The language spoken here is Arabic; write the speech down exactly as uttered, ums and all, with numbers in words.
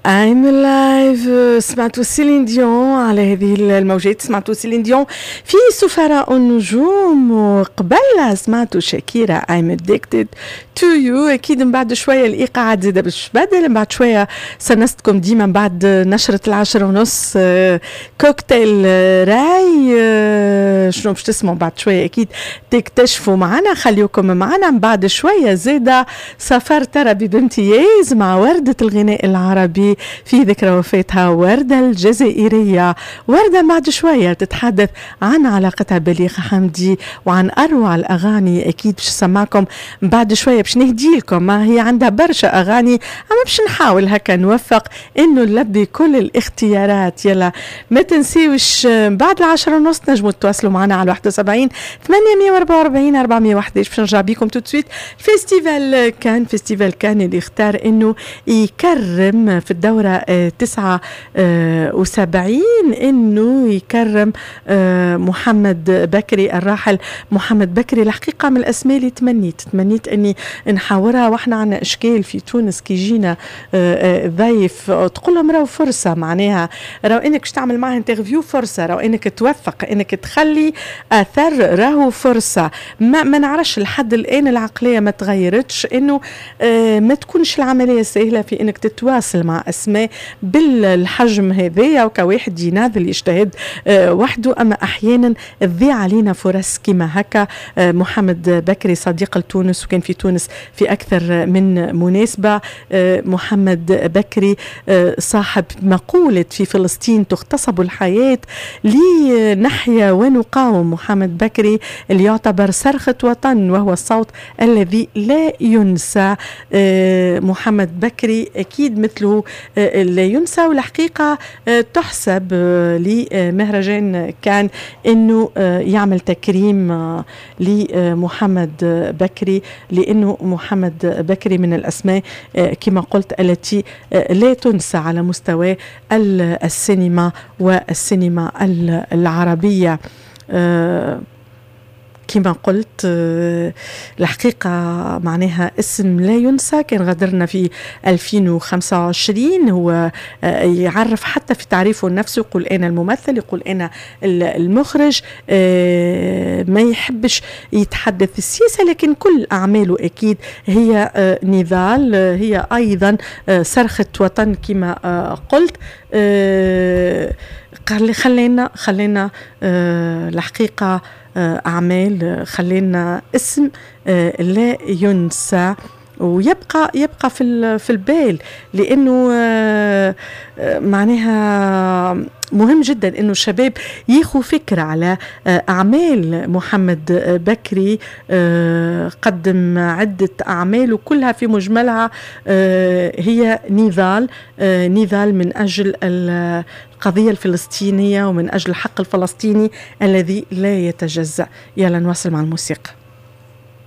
I'm alive. سمعتوا سيلين ديون على هذه الموجات، سمعتوا سيلين ديون في سفراء النجوم، وقبل سمعتوا شاكيرا I'm addicted to you. أكيد من بعد شوية الإيقاع زيادة باش بدل، من بعد شوية سنستكم ديما بعد نشرة العشرة ونص كوكتيل راي. شنو باش تسمعوا بعد شوية أكيد تكتشفوا معنا، خليكم معنا. من بعد شوية زيادة سفر تربي بامتياز مع وردة الغناء العربي في ذكرى وفاتها وردة الجزائرية. وردة بعد شوية تتحدث عن علاقتها بليغ حمدي وعن أروع الأغاني. أكيد باش نسمعكم بعد شوية، باش نهدي لكم، ما هي عندها برشا أغاني أما باش نحاول هكا نوفق إنه نلبي كل الاختيارات. يلا ما تنسيوش بعد العشرة ونص نجموا تتواصلوا معنا على واحد وسبعين ثمانمية وأربعة وأربعين أربعمية وواحد عشر. باش نرجع بيكم تو تسويت. فيستيفال كان فيستيفال كان اللي اختار إنه يكرم في الدورة تسعة وسبعين إنه يكرم محمد بكري، الراحل محمد بكري. الحقيقة من الأسماء اللي تمنيت تمنيت أني نحاورها، وإحنا عنا إشكال في تونس كي جينا ضيف تقول لهم راهو فرصة، معناها راهو إنك تعمل معها انترفيو فرصة، راهو إنك توثق، إنك تخلي أثر، راهو فرصة. ما, ما نعرفش لحد الآن العقلية ما تغيرتش إنه ما تكونش العملية سهلة في إنك تتواصل مع أسماء بالحجم هذايا وكواحد يناضل يجتهد وحده. أما أحيانا تضيع علينا فرص كما هكا. محمد بكري صديق لتونس وكان في تونس في أكثر من مناسبة. محمد بكري صاحب مقولة في فلسطين تغتصب الحياة لنحيا ونقاوم. محمد بكري اللي يعتبر صرخة وطن وهو الصوت الذي لا ينسى. محمد بكري أكيد مثله لا ينسى، والحقيقة تحسب لمهرجان كان إنه يعمل تكريم لمحمد بكري، لأنه محمد بكري من الأسماء كما قلت التي لا تنسى على مستوى السينما والسينما العربية. كما قلت الحقيقة معناها اسم لا ينسى. كان غادرنا في ألفين وخمسة وعشرين. هو يعرف حتى في تعريفه النفسي، يقول أنا الممثل، يقول أنا المخرج، ما يحبش يتحدث السياسة، لكن كل أعماله أكيد هي نضال، هي أيضا صرخة وطن كما قلت. خلينا خلينا الحقيقة أعمال، خلينا اسم لا ينسى ويبقى يبقى في في البال، لأنه معناها مهم جدا إنه الشباب ياخوا فكرة على أعمال محمد بكري. قدم عدة أعمال وكلها في مجملها هي نضال، نضال من أجل القضية الفلسطينية ومن أجل الحق الفلسطيني الذي لا يتجزأ. يلا نواصل مع الموسيقى.